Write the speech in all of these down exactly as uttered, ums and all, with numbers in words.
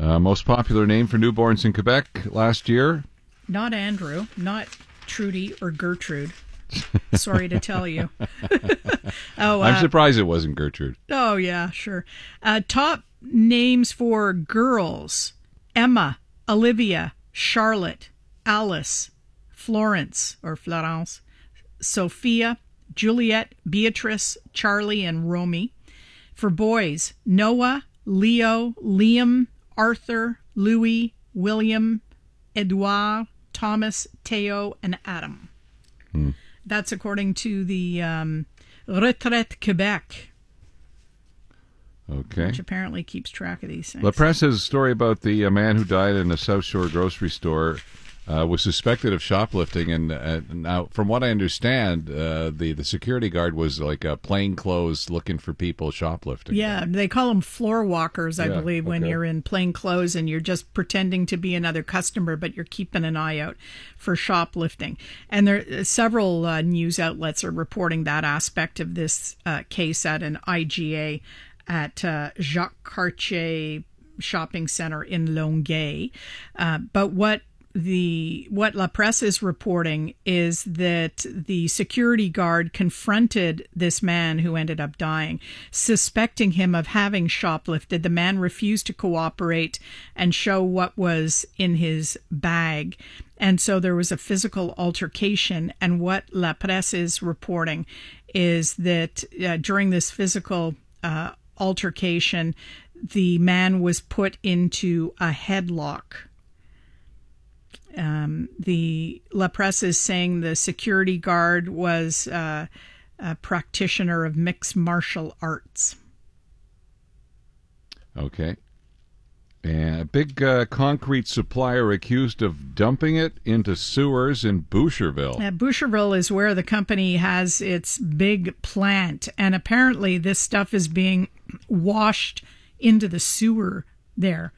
Uh, most popular name for newborns in Quebec last year? Not Andrew, not Trudy or Gertrude. Sorry to tell you. oh, I'm uh, surprised it wasn't Gertrude. Oh, yeah, sure. Uh, top names for girls: Emma, Olivia, Charlotte, Alice, Florence or Florence, Sophia, Juliet, Beatrice, Charlie, and Romy. For boys: Noah, Leo, Liam, Arthur, Louis, William, Edouard, Thomas, Theo, and Adam. Hmm. That's according to the um, Retraite Quebec. Okay. Which apparently keeps track of these things. La Presse has a story about the uh, man who died in a South Shore grocery store. Uh, was suspected of shoplifting, and uh, now, from what I understand, uh, the the security guard was like a plainclothes looking for people shoplifting. Yeah, they call them floor walkers, I yeah, believe, when okay. you're in plain clothes and you're just pretending to be another customer, but you're keeping an eye out for shoplifting. And there, several uh, news outlets are reporting that aspect of this uh, case at an I G A at uh, Jacques Cartier Shopping Center in Longueuil. Uh, but what The what La Presse is reporting is that the security guard confronted this man who ended up dying, suspecting him of having shoplifted. The man refused to cooperate and show what was in his bag. And so there was a physical altercation. And what La Presse is reporting is that uh, during this physical uh, altercation, the man was put into a headlock. Um, the La Presse is saying the security guard was uh, a practitioner of mixed martial arts. Okay. And a big uh, concrete supplier accused of dumping it into sewers in Boucherville. Uh, Boucherville is where the company has its big plant, and apparently this stuff is being washed into the sewer there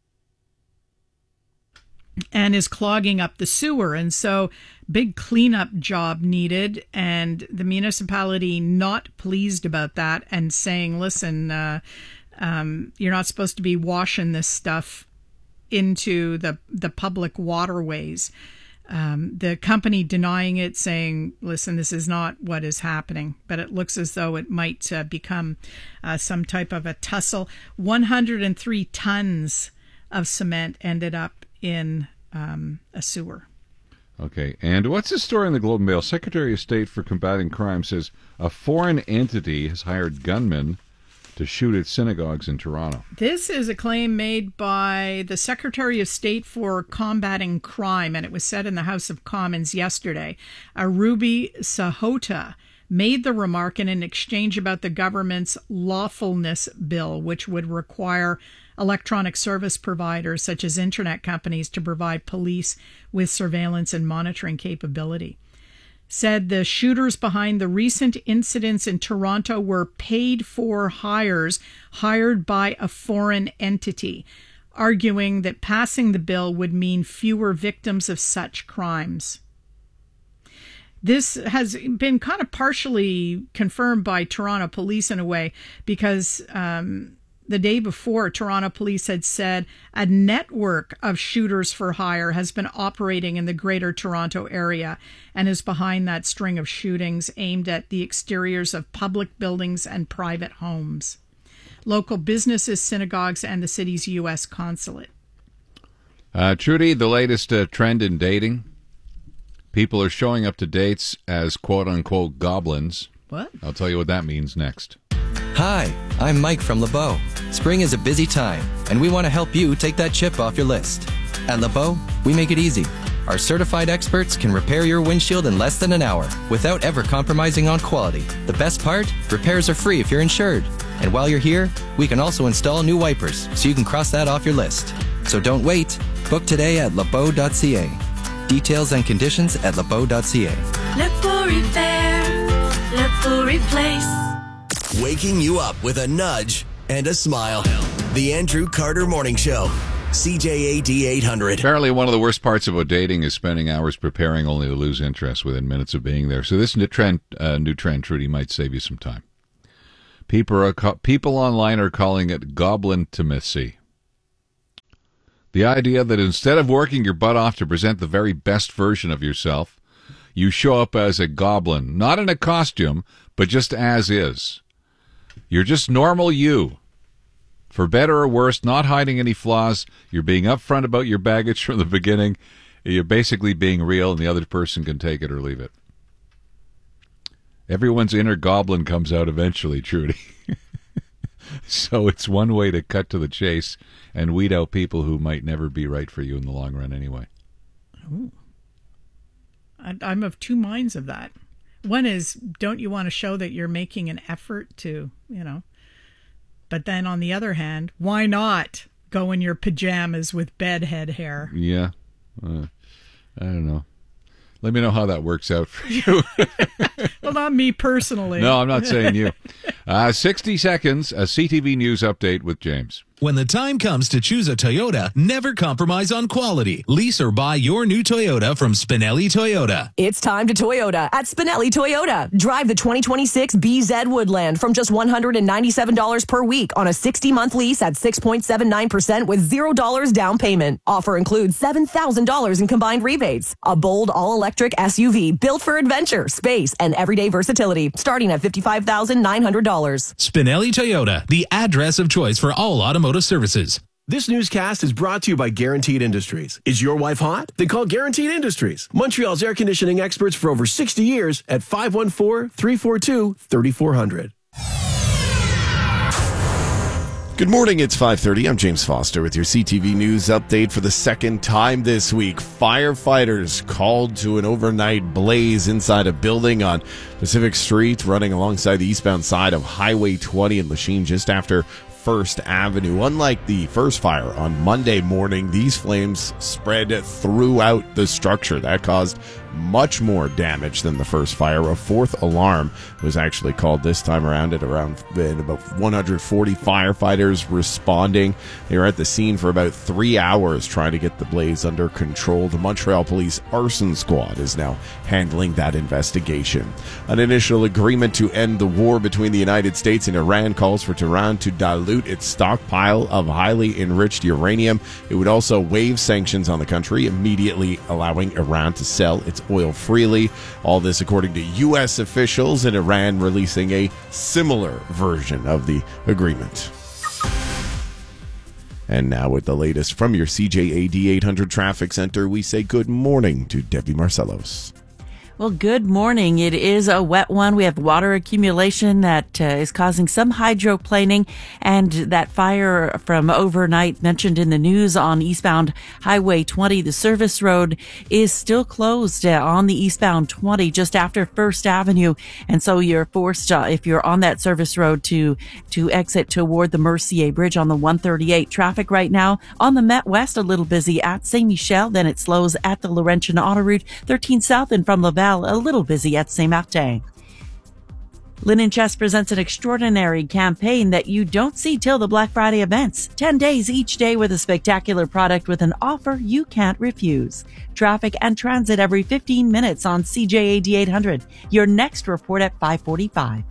and is clogging up the sewer. And so big cleanup job needed, and the municipality not pleased about that and saying, listen, uh, um, you're not supposed to be washing this stuff into the, the public waterways. Um, the company denying it, saying, listen, this is not what is happening. But it looks as though it might uh, become uh, some type of a tussle. one hundred three tons of cement ended up in um, a sewer. Okay, and what's the story in the Globe and Mail? Secretary of State for Combating Crime says a foreign entity has hired gunmen to shoot at synagogues in Toronto. This is a claim made by the Secretary of State for Combating Crime, and it was said in the House of Commons yesterday. Arubi Sahota made the remark in an exchange about the government's lawfulness bill, which would require electronic service providers such as internet companies to provide police with surveillance and monitoring capability. Said the shooters behind the recent incidents in Toronto were paid-for hires hired by a foreign entity, arguing that passing the bill would mean fewer victims of such crimes. This has been kind of partially confirmed by Toronto police in a way, because um, the day before, Toronto police had said a network of shooters for hire has been operating in the Greater Toronto area and is behind that string of shootings aimed at the exteriors of public buildings and private homes, local businesses, synagogues, and the city's U S consulate. Uh, Trudy, the latest uh, trend in dating. People are showing up to dates as quote-unquote goblins. What? I'll tell you what that means next. Hi, I'm Mike from LeBeau. Spring is a busy time, and we want to help you take that chip off your list. At LeBeau, we make it easy. Our certified experts can repair your windshield in less than an hour without ever compromising on quality. The best part? Repairs are free if you're insured. And while you're here, we can also install new wipers so you can cross that off your list. So don't wait. Book today at lebeau dot c a. Details and conditions at lebeau dot c a. LeBeau Repair, LeBeau Replace. Waking you up with a nudge and a smile. The Andrew Carter Morning Show. C J A D eight hundred. Apparently one of the worst parts about dating is spending hours preparing only to lose interest within minutes of being there. So this new trend, uh, new trend, Trudy, might save you some time. People are people online are calling it goblintimacy. The idea that instead of working your butt off to present the very best version of yourself, you show up as a goblin, not in a costume, but just as is. You're just normal you. For better or worse, not hiding any flaws. You're being upfront about your baggage from the beginning. You're basically being real, and the other person can take it or leave it. Everyone's inner goblin comes out eventually, Trudy. So it's one way to cut to the chase and weed out people who might never be right for you in the long run anyway. Ooh. I, I'm of two minds of that. One is, don't you want to show that you're making an effort to, you know, but then on the other hand, why not go in your pajamas with bedhead hair? Yeah. Uh, I don't know. Let me know how that works out for you. Well, not me personally. No, I'm not saying you. Uh, sixty seconds, a C T V News update with James. When the time comes to choose a Toyota, never compromise on quality. Lease or buy your new Toyota from Spinelli Toyota. It's time to Toyota at Spinelli Toyota. Drive the twenty twenty-six B Z Woodland from just one hundred ninety-seven dollars per week on a sixty-month lease at six point seven nine percent with zero dollars down payment. Offer includes seven thousand dollars in combined rebates. A bold all-electric S U V built for adventure, space, and everyday versatility, starting at fifty-five thousand nine hundred dollars. Spinelli Toyota, the address of choice for all automotive services. This newscast is brought to you by Guaranteed Industries. Is your wife hot? Then call Guaranteed Industries, Montreal's air conditioning experts for over sixty years at five one four, three four two, three four zero zero. Good morning, it's five thirty. I'm James Foster with your C T V News update for the second time this week. Firefighters called to an overnight blaze inside a building on Pacific Street running alongside the eastbound side of Highway twenty in Lachine just after First Avenue. Unlike the first fire on Monday morning, these flames spread throughout the structure. That caused much more damage than the first fire. A fourth alarm was actually called this time around at around about one hundred forty firefighters responding. They were at the scene for about three hours trying to get the blaze under control. The Montreal Police Arson Squad is now handling that investigation. An initial agreement to end the war between the United States and Iran calls for Tehran to dilute its stockpile of highly enriched uranium. It would also waive sanctions on the country, immediately allowing Iran to sell its oil freely. All this according to U S officials, and Iran releasing a similar version of the agreement. And now with the latest from your C J A D eight hundred Traffic Center, we say good morning to Debbie Marcellos. Well, good morning. It is a wet one. We have water accumulation that uh, is causing some hydroplaning, and that fire from overnight mentioned in the news on eastbound Highway twenty. The service road is still closed uh, on the eastbound twenty just after First Avenue, and so you're forced, uh, if you're on that service road, to to exit toward the Mercier Bridge on the one thirty-eight. Traffic right now on the Met West a little busy at Saint Michel, then it slows at the Laurentian Auto Route thirteen South, and from Laval a little busy at Saint Martin. Linen Chest presents an extraordinary campaign that you don't see till the Black Friday events. ten days each day with a spectacular product with an offer you can't refuse. Traffic and transit every fifteen minutes on C J A D eight hundred. Your next report at five forty-five.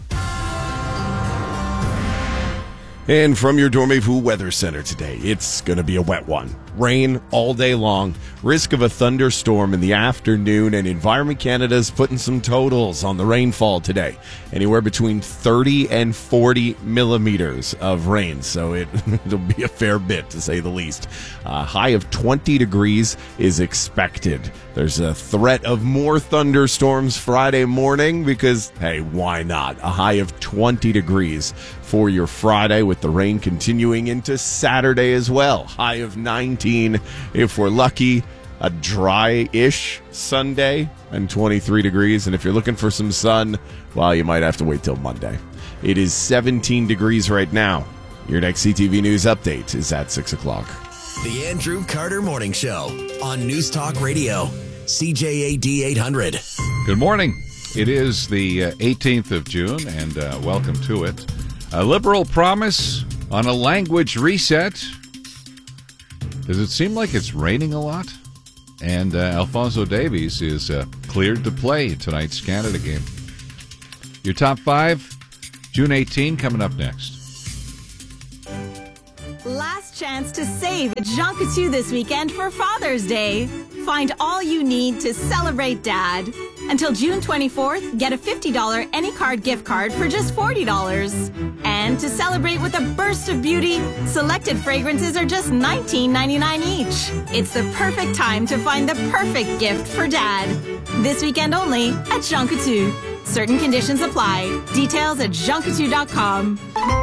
And from your Dormez-vous Weather Center today, it's going to be a wet one. Rain all day long. Risk of a thunderstorm in the afternoon. And Environment Canada's putting some totals on the rainfall today. Anywhere between thirty and forty millimeters of rain. So it, it'll be a fair bit, to say the least. A high of twenty degrees is expected. There's a threat of more thunderstorms Friday morning because, hey, why not? A high of twenty degrees for your Friday, with the rain continuing into Saturday as well. High of nineteen if we're lucky. A dry-ish Sunday and twenty-three degrees. And if you're looking for some sun, well, you might have to wait till Monday. It is seventeen degrees right now. Your next C T V News update is at six o'clock. The Andrew Carter Morning Show on News Talk Radio, C J A D eight hundred. Good morning. It is the uh, eighteenth of June, and uh, welcome to it. A liberal promise on a language reset. Does it seem like it's raining a lot? And uh, Alphonso Davies is uh, cleared to play tonight's Canada game. Your top five, June eighteenth, coming up next. Last chance chance to save at Jean Coutu this weekend for Father's Day. Find all you need to celebrate Dad. Until June twenty-fourth, get a fifty dollars AnyCard gift card for just forty dollars. And to celebrate with a burst of beauty, selected fragrances are just nineteen ninety-nine each. It's the perfect time to find the perfect gift for Dad. This weekend only at Jean Coutu. Certain conditions apply. Details at jean coutu dot com.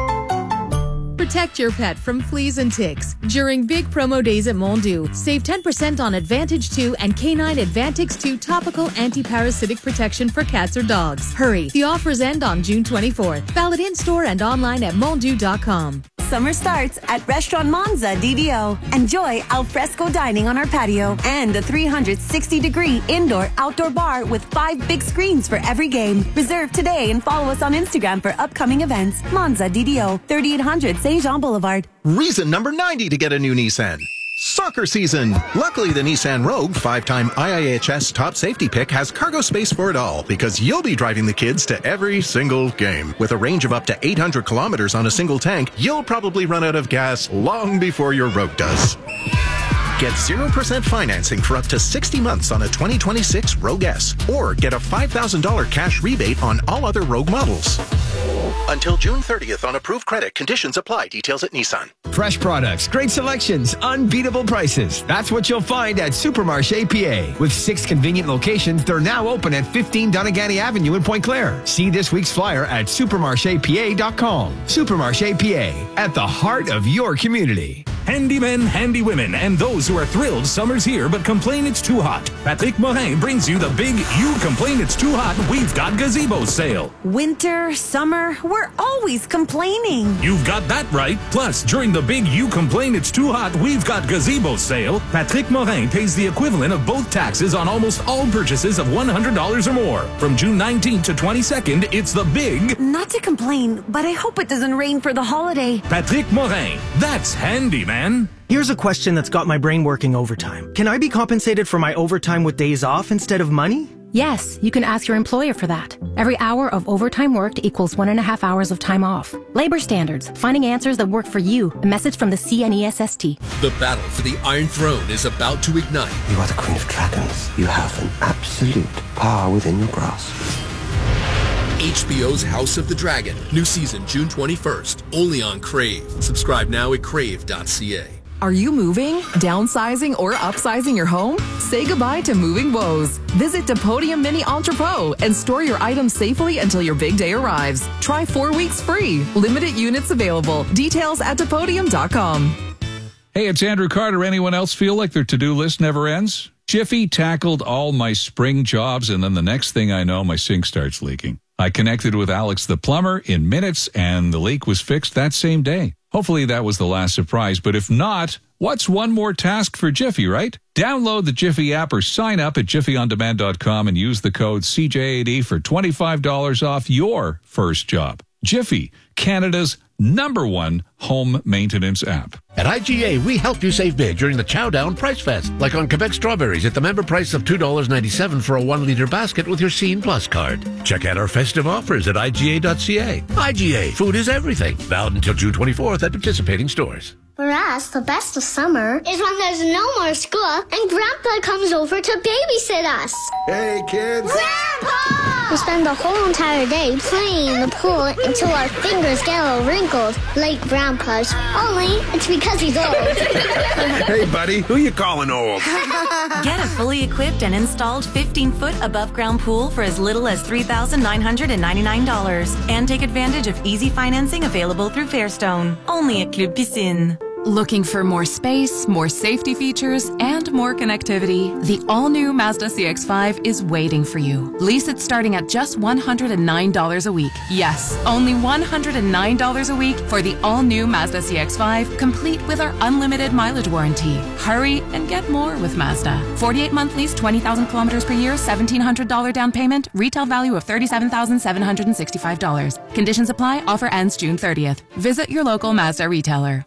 Protect your pet from fleas and ticks during big promo days at Mondu. Save ten percent on Advantage two and Canine Advantix two topical anti-parasitic protection for cats or dogs. Hurry, the offers end on June twenty-fourth. Valid in-store and online at mondu dot com. Summer starts at Restaurant Monza D D O. Enjoy al fresco dining on our patio and a three hundred sixty degree indoor-outdoor bar with five big screens for every game. Reserve today and follow us on Instagram for upcoming events. Monza D D O, thirty-eight hundred Saint Jean Boulevard. Reason number ninety to get a new Nissan. Soccer season. Luckily, the Nissan Rogue, five-time I I H S top safety pick, has cargo space for it all because you'll be driving the kids to every single game. With a range of up to eight hundred kilometers on a single tank, you'll probably run out of gas long before your Rogue does. Get zero percent financing for up to sixty months on a twenty twenty-six Rogue S, or get a five thousand dollars cash rebate on all other Rogue models. Until June thirtieth on approved credit. Conditions apply. Details at Nissan. Fresh products, great selections, unbeatable prices. That's what you'll find at Supermarché P A. With six convenient locations, they're now open at fifteen Donegal Avenue in Point Claire. See this week's flyer at supermarché p a dot com. Supermarché P A, at the heart of your community. Handy men, handy women, and those who are thrilled summer's here but complain it's too hot. Patrick Morin brings you the big You Complain It's Too Hot, We've Got Gazebo sale. Winter, summer, we're always complaining. You've got that right. Plus, during the big You Complain It's Too Hot, We've Got Gazebo sale, Patrick Morin pays the equivalent of both taxes on almost all purchases of one hundred dollars or more. From June nineteenth to twenty-second, it's the big... Not to complain, but I hope it doesn't rain for the holiday. Patrick Morin. That's handy, man. Here's a question that's got my brain working overtime. Can I be compensated for my overtime with days off instead of money? Yes, you can ask your employer for that. Every hour of overtime worked equals one and a half hours of time off. Labor standards, finding answers that work for you. A message from the C N E S S T. The battle for the Iron Throne is about to ignite. You are the Queen of Dragons. You have an absolute power within your grasp. H B O's House of the Dragon. New season June twenty-first. Only on Crave. Subscribe now at crave dot c a. Are you moving, downsizing, or upsizing your home? Say goodbye to moving woes. Visit Depodium Mini Entrepot and store your items safely until your big day arrives. Try four weeks free. Limited units available. Details at depodium dot com. Hey, it's Andrew Carter. Anyone else feel like their to-do list never ends? Jiffy tackled all my spring jobs, and then the next thing I know, my sink starts leaking. I connected with Alex the plumber in minutes, and the leak was fixed that same day. Hopefully that was the last surprise, but if not, what's one more task for Jiffy, right? Download the Jiffy app or sign up at jiffy on demand dot com and use the code C J A D for twenty-five dollars off your first job. Jiffy, Canada's number one home maintenance app. At I G A, we help you save big during the Chowdown Price Fest, like on Quebec strawberries at the member price of two dollars and ninety-seven cents for a one-liter basket with your Scene Plus card. Check out our festive offers at I G A dot C A. I G A, food is everything. Valid until June twenty-fourth at participating stores. For us, the best of summer is when there's no more school and Grandpa comes over to babysit us. Hey, kids. Grandpa! We spend the whole entire day playing in the pool until our fingers get all wrinkled, like Grandpa's. Only it's because he's old. Hey, buddy, who you calling old? Get a fully equipped and installed fifteen-foot above-ground pool for as little as three thousand nine hundred ninety-nine dollars. And take advantage of easy financing available through Fairstone. Only at Club Piscine. Looking for more space, more safety features, and more connectivity? The all-new Mazda C X five is waiting for you. Lease it starting at just one hundred nine dollars a week. Yes, only one hundred nine dollars a week for the all-new Mazda C X five, complete with our unlimited mileage warranty. Hurry and get more with Mazda. forty-eight month lease, twenty thousand kilometers per year, seventeen hundred dollars down payment, retail value of thirty-seven thousand seven hundred sixty-five dollars. Conditions apply. Offer ends June thirtieth. Visit your local Mazda retailer.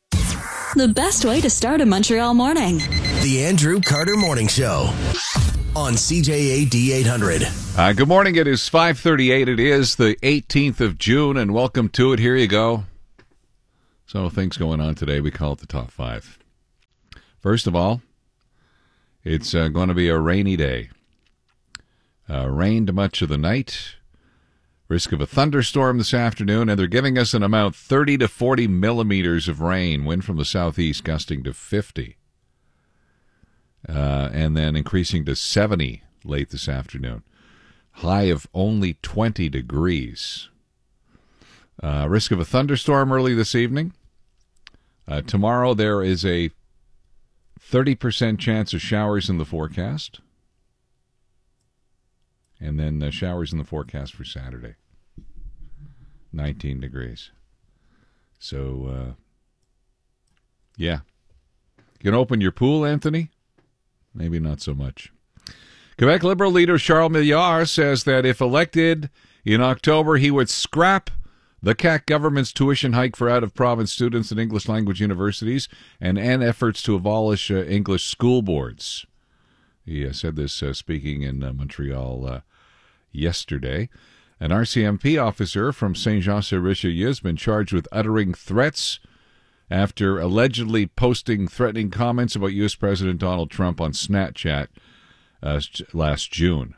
The best way to start a Montreal morning. The Andrew Carter Morning Show on C J A D eight hundred. Uh, good morning. It is five thirty-eight. It is the eighteenth of June, and welcome to it. Here you go. So things going on today. We call it the top five. First of all, it's uh, going to be a rainy day. Uh, rained much of the night. Risk of a thunderstorm this afternoon, and they're giving us an amount thirty to forty millimeters of rain. Wind from the southeast gusting to fifty. Uh, and then increasing to seventy late this afternoon. High of only twenty degrees. Uh, risk of a thunderstorm early this evening. Uh, tomorrow there is a thirty percent chance of showers in the forecast. And then uh, showers in the forecast for Saturday. nineteen degrees. So, uh, yeah. You can open your pool, Anthony? Maybe not so much. Quebec Liberal leader Charles Milliard says that if elected in October, he would scrap the C A Q government's tuition hike for out-of-province students at English language universities and end efforts to abolish uh, English school boards. He uh, said this uh, speaking in uh, Montreal uh, yesterday. An R C M P officer from Saint-Jean-sur-Richelieu has been charged with uttering threats after allegedly posting threatening comments about U S President Donald Trump on Snapchat uh, last June.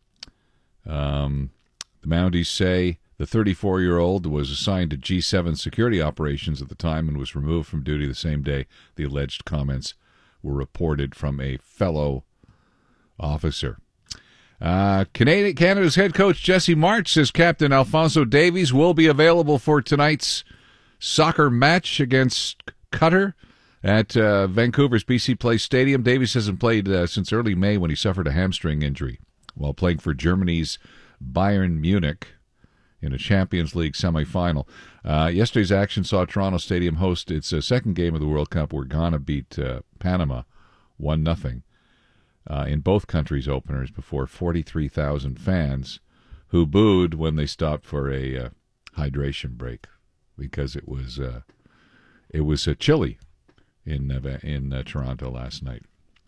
Um, the Mounties say the thirty-four-year-old was assigned to G seven security operations at the time and was removed from duty the same day the alleged comments were reported from a fellow officer. Uh, Canada, Canada's head coach Jesse March says Captain Alphonso Davies will be available for tonight's soccer match against Qatar at uh, Vancouver's B C Place Stadium. Davies hasn't played uh, since early May when he suffered a hamstring injury while playing for Germany's Bayern Munich in a Champions League semifinal. Uh, yesterday's action saw Toronto Stadium host its uh, second game of the World Cup, where Ghana beat uh, Panama one nothing. Uh, in both countries' openers before forty-three thousand fans who booed when they stopped for a uh, hydration break because it was uh, it was uh, chilly in uh, in uh, Toronto last night.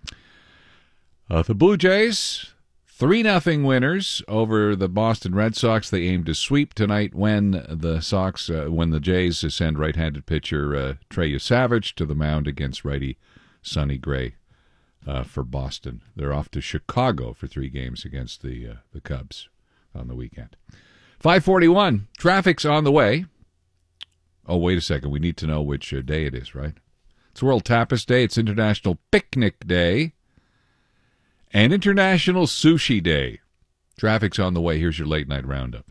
Uh, the Blue Jays, three nothing winners over the Boston Red Sox. They aim to sweep tonight when the Sox uh, when the Jays send right-handed pitcher uh, Trey Savage to the mound against righty Sonny Gray. Uh, for Boston. They're off to Chicago for three games against the uh, the Cubs on the weekend. five forty-one, traffic's on the way. Oh, wait a second. We need to know which uh, day it is, right? It's World Tapas Day. It's International Picnic Day. And International Sushi Day. Traffic's on the way. Here's your late night roundup.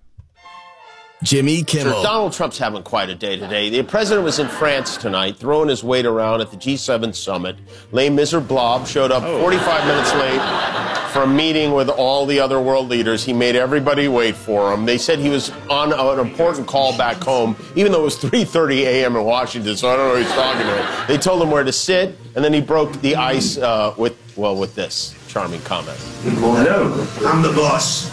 Jimmy Kimmel. Sure, Donald Trump's having quite a day today. The president was in France tonight, throwing his weight around at the G seven summit. Les Miserables showed up forty-five minutes late for a meeting with all the other world leaders. He made everybody wait for him. They said he was on an important call back home, even though it was three thirty a.m. in Washington, so I don't know who he's talking to. They told him where to sit, and then he broke the ice uh, with, well, with this charming comment. Hello, I'm the boss.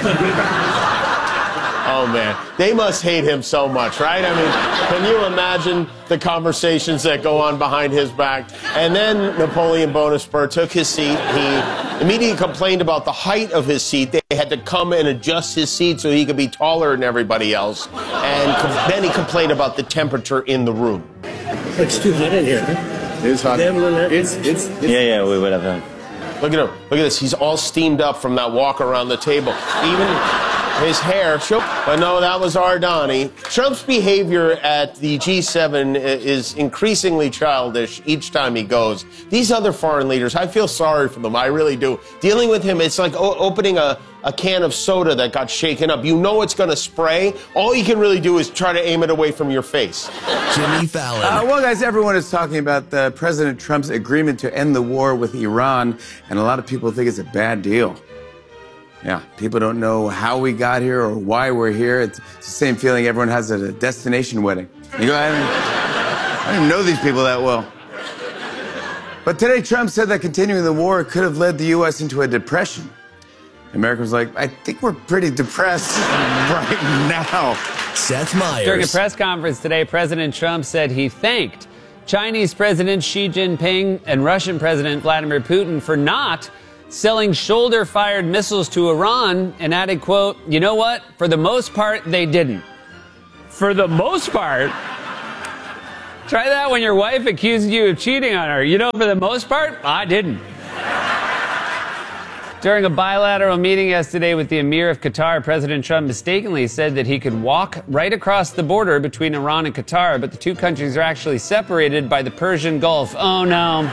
Oh, man. They must hate him so much, right? I mean, can you imagine the conversations that go on behind his back? And then Napoleon Bonaparte took his seat. He immediately complained about the height of his seat. They had to come and adjust his seat so he could be taller than everybody else. And com- then he complained about the temperature in the room. It's too hot in here. It's hot. It's, it's, it's, yeah, yeah, we would have that. Look at him. Look at this. He's all steamed up from that walk around the table. Even his hair. But no, that was Ardani. Trump's behavior at the G seven is increasingly childish each time he goes. These other foreign leaders, I feel sorry for them. I really do. Dealing with him, it's like o- opening a, a can of soda that got shaken up. You know it's going to spray. All you can really do is try to aim it away from your face. Jimmy Fallon. Uh, well, guys, everyone is talking about uh, President Trump's agreement to end the war with Iran, and a lot of people think it's a bad deal. Yeah, people don't know how we got here or why we're here. It's the same feeling everyone has at a destination wedding. You go, I don't, I don't know these people that well. But today, Trump said that continuing the war could have led the U S into a depression. America was like, I think we're pretty depressed right now. Seth Meyers. During a press conference today, President Trump said he thanked Chinese President Xi Jinping and Russian President Vladimir Putin for not selling shoulder-fired missiles to Iran, and added, quote, you know what? For the most part, they didn't. For the most part, Try that when your wife accuses you of cheating on her. You know, for the most part, I didn't. During a bilateral meeting yesterday with the Emir of Qatar, President Trump mistakenly said that he could walk right across the border between Iran and Qatar, but the two countries are actually separated by the Persian Gulf. Oh, no.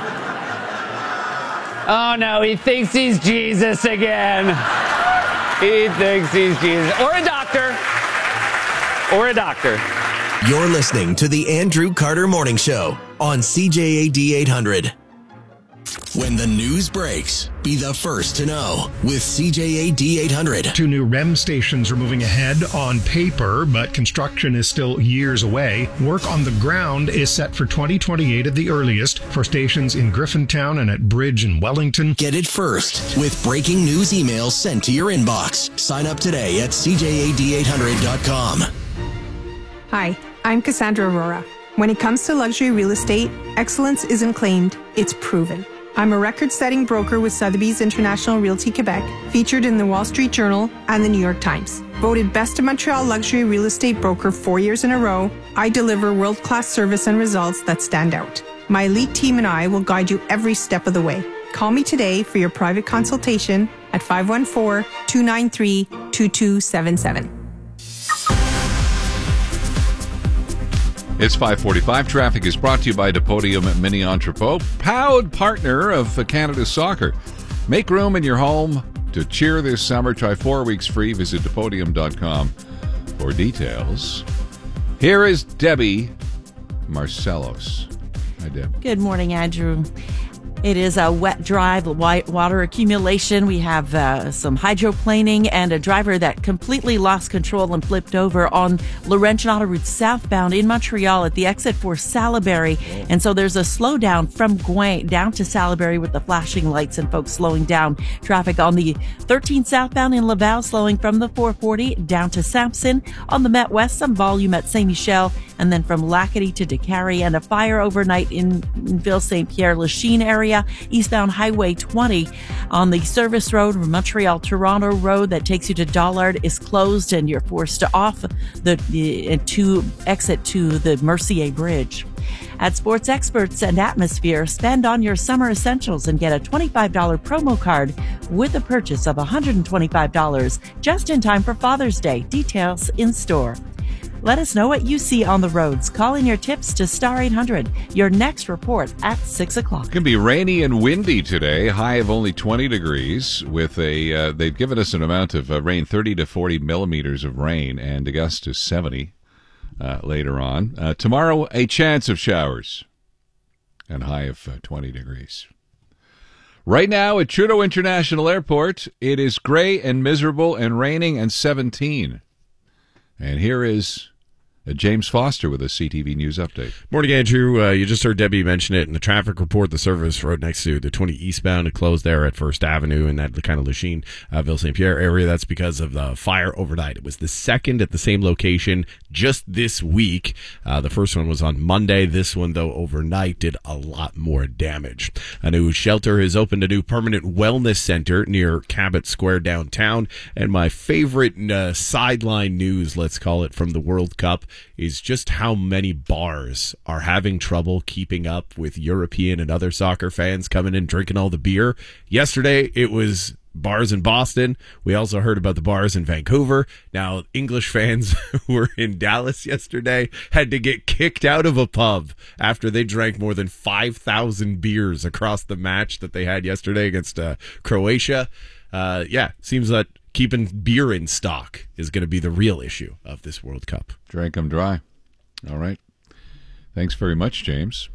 Oh, no, he thinks he's Jesus again. He thinks he's Jesus. Or a doctor. Or a doctor. You're listening to the Andrew Carter Morning Show on C J A D eight hundred. When the news breaks, be the first to know with C J A D eight hundred. Two new R E M stations are moving ahead on paper, but construction is still years away. Work on the ground is set for twenty twenty-eight at the earliest for stations in Griffintown and at Bridge in Wellington. Get it first with breaking news emails sent to your inbox. Sign up today at C J A D eight hundred dot com. Hi, I'm Cassandra Aurora. When it comes to luxury real estate, excellence isn't claimed, it's proven. I'm a record-setting broker with Sotheby's International Realty Quebec, featured in the Wall Street Journal and the New York Times. Voted Best of Montreal Luxury Real Estate Broker four years in a row, I deliver world-class service and results that stand out. My elite team and I will guide you every step of the way. Call me today for your private consultation at five one four, two nine three, two two seven seven. It's five forty-five. Traffic is brought to you by Depodium Mini Entrepot, proud partner of Canada Soccer. Make room in your home to cheer this summer. Try four weeks free. Visit Depodium dot com for details. Here is Debbie Marcellos. Hi, Deb. Good morning, Andrew. It is a wet drive, white water accumulation. We have uh, some hydroplaning and a driver that completely lost control and flipped over on Laurentian Autoroute southbound in Montreal at the exit for Salaberry. And so there's a slowdown from Gouin down to Salaberry with the flashing lights and folks slowing down. Traffic on the thirteen southbound in Laval slowing from the four forty down to Sampson. On the Met West, some volume at Saint Michel, and then from Lacadie to Décarie, and a fire overnight in, in Ville Saint Pierre Lachine area. Eastbound Highway twenty on the service road, Montreal Toronto Road that takes you to Dollard is closed, and you're forced to off the, the to exit to the Mercier Bridge. At Sports Experts and Atmosphere, spend on your summer essentials and get a twenty-five dollars promo card with a purchase of one hundred twenty-five dollars just in time for Father's Day. Details in store. Let us know what you see on the roads. Call in your tips to Star eight hundred. Your next report at six o'clock. It's going to be rainy and windy today. High of only twenty degrees. With a, uh, they've given us an amount of uh, rain, thirty to forty millimeters of rain, and a gust to seventy uh, later on. Uh, tomorrow, a chance of showers, and high of uh, twenty degrees. Right now at Trudeau International Airport, it is gray and miserable and raining and seventeen. And here is uh, James Foster with a C T V News update. Morning, Andrew. Uh, you just heard Debbie mention it in the traffic report. The service road next to the twenty eastbound, it closed there at First Avenue in that kind of Lachine, uh, Ville Saint Pierre area. That's because of the fire overnight. It was the second at the same location just this week. Uh, the first one was on Monday. This one, though, overnight did a lot more damage. A new shelter has opened a new permanent wellness center near Cabot Square downtown. And my favorite uh, sideline news, let's call it, from the World Cup is just how many bars are having trouble keeping up with European and other soccer fans coming in drinking all the beer. Yesterday, it was bars in Boston. We also heard about the bars in Vancouver. Now, English fans who were in Dallas yesterday had to get kicked out of a pub after they drank more than five thousand beers across the match that they had yesterday against uh, Croatia. Uh, yeah, seems that keeping beer in stock is going to be the real issue of this World Cup. Drank them dry. All right. Thanks very much, James.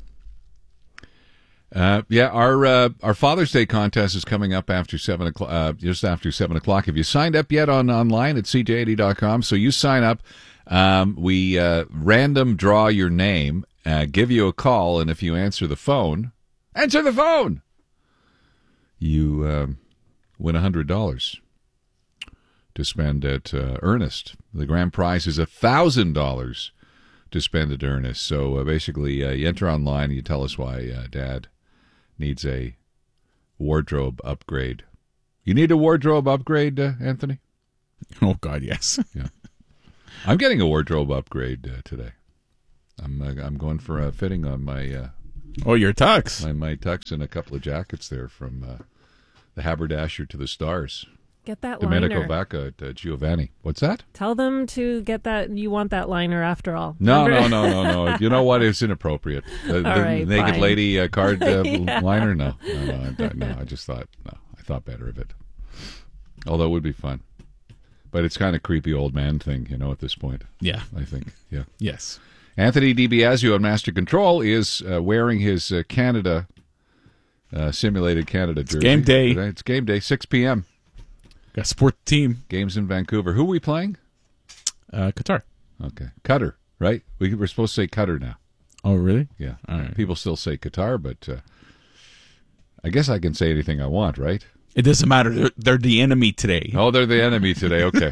Uh, yeah, our uh, our Father's Day contest is coming up after seven o'clock. Uh, just after seven o'clock. Have you signed up yet on online at C J eighty dot com? So you sign up. Um, we uh, random draw your name, uh, give you a call, and if you answer the phone, answer the phone. You uh, win a hundred dollars to spend at uh, Ernest. The grand prize is a thousand dollars to spend at Ernest. So uh, basically, uh, you enter online and you tell us why uh, Dad needs a wardrobe upgrade. You need a wardrobe upgrade, uh, Anthony? Oh, God, yes. Yeah. I'm getting a wardrobe upgrade uh, today. I'm uh, I'm going for a fitting on my. Uh, oh, your tux. My my tux and a couple of jackets there from uh, the haberdasher to the stars. Get that Domenico liner. Vacca at uh, Giovanni. What's that? Tell them to get that. You want that liner after all. No, Remember? no, no, no, no. You know what? It's inappropriate. The, the All right, naked fine. lady uh, card uh, Yeah. liner? No, no, no, I, no. I just thought no. I thought better of it. Although it would be fun, but it's kind of creepy old man thing, you know. At this point, Yeah. I think, yeah, Yes. Anthony DiBiasio on Master Control is uh, wearing his uh, Canada uh, simulated Canada jersey. game day. It's game day, six p.m. Got support the team. Games in Vancouver. Who are we playing? Uh, Qatar. Okay, Qatar. Right? We we're supposed to say Qatar now. Oh, really? Yeah. All right. People still say Qatar, but uh, I guess I can say anything I want, right? It doesn't matter. They're, they're the enemy today. Oh, they're the enemy today. Okay.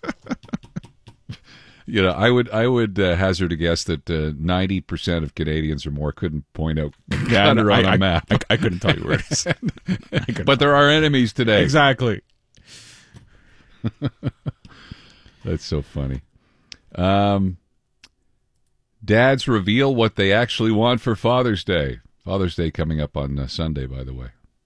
You know, I would I would uh, hazard a guess that uh, ninety percent of Canadians or more couldn't point out Yeah, Qatar no, on I- a map. I- I couldn't tell you where it is. I couldn't But there are enemies today. Exactly. That's so funny. Um, dads reveal what they actually want for Father's Day. Father's Day coming up on uh, Sunday, by the way.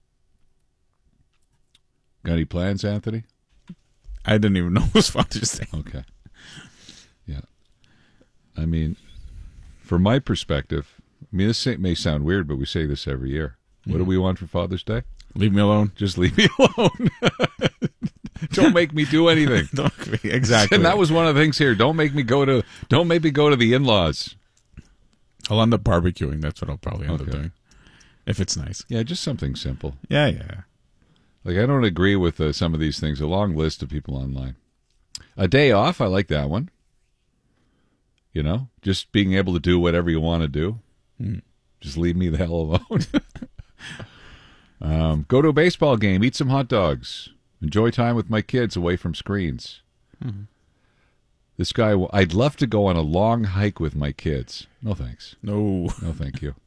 Got any plans, Anthony? I didn't even know it was Father's Day. Okay. Yeah. I mean, from my perspective, I mean, this may sound weird, but we say this every year. What do we want for Father's Day? Leave me alone. Just leave me alone. Don't make me do anything. Don't- exactly. And that was one of the things here. Don't make me go to. Don't make me go to the in-laws. I'll end up barbecuing. That's what I'll probably end Okay. up doing. If it's nice. Yeah, just something simple. Yeah, yeah. Like, I don't agree with uh, some of these things. A long list of people online. A day off, I like that one. You know, just being able to do whatever you want to do. Hmm. Just leave me the hell alone. um, go to a baseball game, eat some hot dogs, enjoy time with my kids away from screens. Mm-hmm. This guy, I'd love to go on a long hike with my kids. No thanks. No. No, thank you.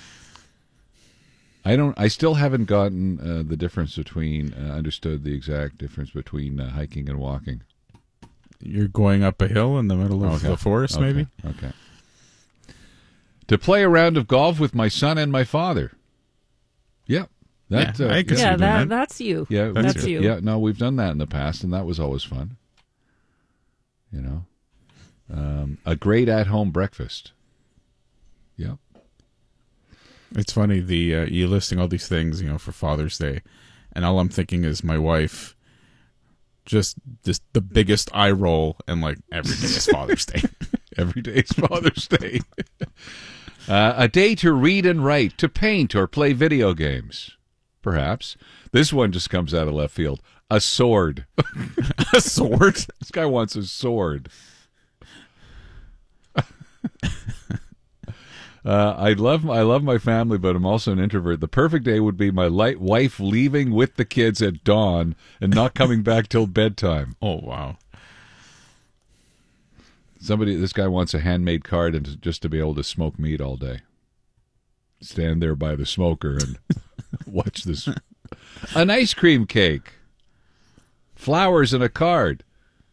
I don't. I still haven't gotten uh, the difference between uh, understood the exact difference between uh, hiking and walking. You're going up a hill in the middle of Okay. the forest, Okay. maybe? Okay. To play a round of golf with my son and my father. Yep. That, Yeah, uh, I could Yeah, see that, that. that's you. Yeah, that's we- you. Yeah, no, we've done that in the past, and that was always fun. You know, um, a great at-home breakfast. Yep. It's funny, the uh, you listing all these things, you know, for Father's Day, and all I'm thinking is my wife just just the biggest eye roll, and like every day is Father's Day. Every day is Father's Day. Uh, a day to read and write, to paint or play video games. Perhaps. This one just comes out of left field. A sword. A sword? This guy wants a sword. Uh, I love I love my family, but I'm also an introvert. The perfect day would be my light wife leaving with the kids at dawn and not coming back till bedtime. Oh, wow. Somebody, this guy wants a handmade card and to, just to be able to smoke meat all day. Stand there by the smoker and watch this. An ice cream cake. Flowers and a card.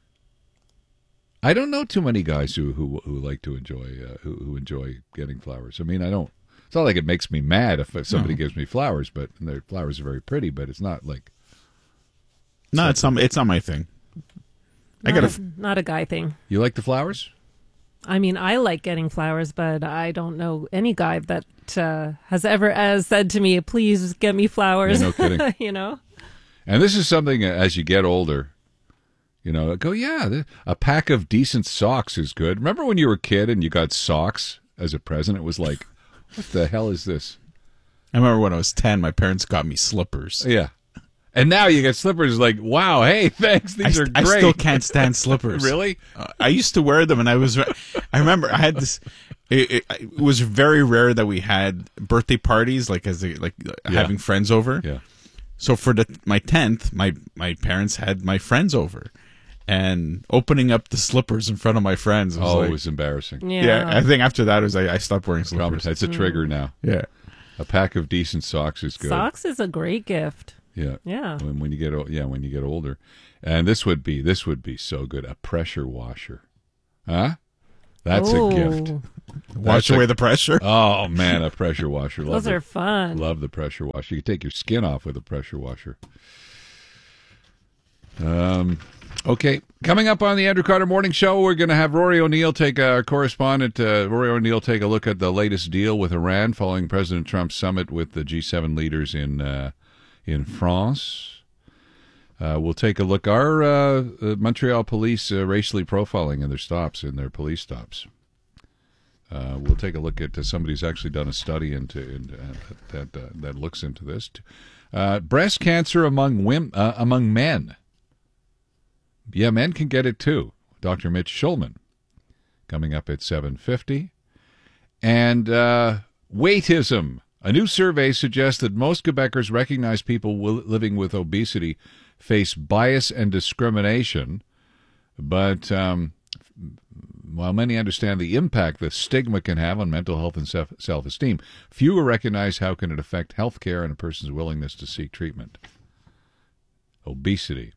I don't know too many guys who who, who like to enjoy uh, who, who enjoy getting flowers. I mean, I don't. It's not like it makes me mad if somebody No. gives me flowers, but and their flowers are very pretty. But it's not like No, it's not. It's not my thing. I Not got a, a. not a guy thing. you like the flowers. I mean, I like getting flowers, but I don't know any guy that uh, has ever as said to me, "Please get me flowers." Yeah, no kidding. You know. And this is something uh, as you get older, you know, go, yeah, th- a pack of decent socks is good. Remember when you were a kid and you got socks as a present? It was like, what the hell is this? I remember when I was ten, my parents got me slippers. Yeah. And now you get slippers like, wow, hey, thanks. These I, are st- I great. still can't stand slippers. Really? Uh, I used to wear them, and I was. I remember I had this. It, it, it was very rare that we had birthday parties, like as a, like uh, Yeah. having friends over. Yeah. So for the my tenth, my my parents had my friends over, and opening up the slippers in front of my friends was Oh, like, it was embarrassing. Yeah. yeah. I think after that was I, I stopped wearing slippers. It's a trigger now. Yeah. A pack of decent socks is good. Socks is a great gift. Yeah. Yeah. When, when you get o- yeah, when you get older. And this would be this would be so good. A pressure washer. Huh? That's Oh. a gift. Wash That's a- away the pressure. Oh man, a pressure washer. Love Those it. are fun. Love the pressure washer. You can take your skin off with a pressure washer. Um, okay, coming up on the Andrew Carter Morning Show, we're going to have Rory O'Neill take our correspondent. Uh, Rory O'Neill take a look at the latest deal with Iran following President Trump's summit with the G seven leaders in uh, in France. Uh, we'll take a look. Are uh, uh, Montreal police uh, racially profiling in their stops, in their police stops? Uh, we'll take a look at uh, somebody who's actually done a study into in, uh, that uh, that looks into this. Uh, breast cancer among women, uh, among men. Yeah, men can get it too. Doctor Mitch Schulman, coming up at seven fifty. And uh, weightism. A new survey suggests that most Quebecers recognize people w- living with obesity face bias and discrimination. But um, while many understand the impact the stigma can have on mental health and self- self-esteem, fewer recognize how can it affect health care and a person's willingness to seek treatment. Obesity.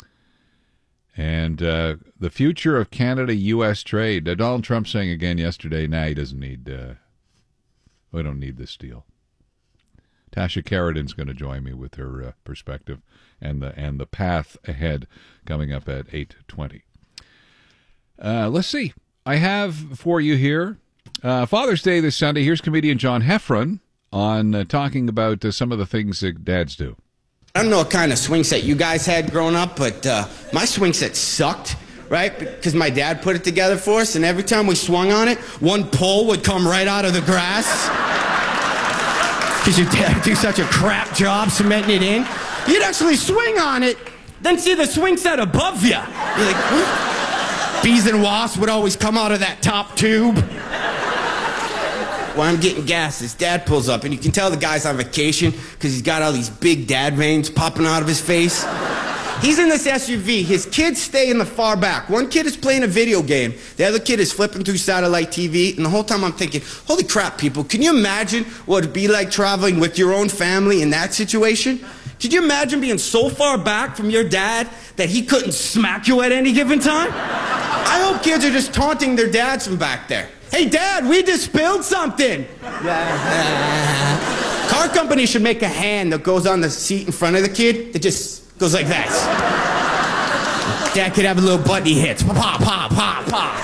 And uh, the future of Canada-U S trade. Uh, Donald Trump saying again yesterday, nah, he doesn't need, uh, we don't need this deal. Tasha Carradin's going to join me with her uh, perspective and the and the path ahead coming up at eight twenty. Uh, let's see. I have for you here, uh, Father's Day this Sunday. Here's comedian John Heffron on uh, talking about uh, some of the things that dads do. I don't know what kind of swing set you guys had growing up, but uh, my swing set sucked, right? Because my dad put it together for us, and every time we swung on it, one pole would come right out of the grass. Because your dad would do such a crap job cementing it in. You'd actually swing on it, then see the swing set above you. You're like, what? Bees and wasps would always come out of that top tube. While I'm getting gas, his dad pulls up, and you can tell the guy's on vacation because he's got all these big dad veins popping out of his face. He's in this S U V. His kids stay in the far back. One kid is playing a video game. The other kid is flipping through satellite T V. And the whole time I'm thinking, holy crap, people, can you imagine what it'd be like traveling with your own family in that situation? Could you imagine being so far back from your dad that he couldn't smack you at any given time? I hope kids are just taunting their dads from back there. Hey, Dad, we just spilled something. Car company should make a hand that goes on the seat in front of the kid that just goes like that. Dad could have a little button he hits. Pop, pop, pop, pop.